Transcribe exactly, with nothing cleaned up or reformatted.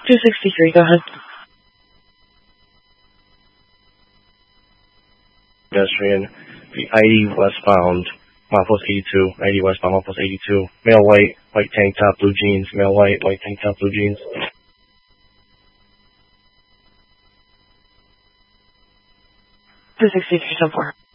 two sixty-three, go ahead. Pedestrian, I D westbound, milepost eighty-two, I D westbound, milepost eighty-two. Male white, white tank top, blue jeans. Male white, white tank top, blue jeans. two sixty-three, so four.